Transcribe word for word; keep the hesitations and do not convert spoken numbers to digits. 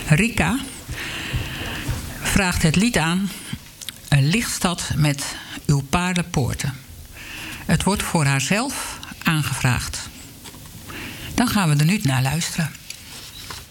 Rika vraagt het lied aan... Een lichtstad met uw paardenpoorten. Het wordt voor haarzelf aangevraagd. Dan gaan we er nu naar luisteren.